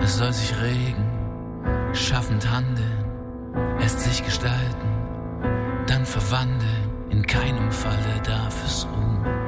Es soll sich regen, schaffend handeln, erst sich gestalten, dann verwandeln, in keinem Falle darf es ruhen.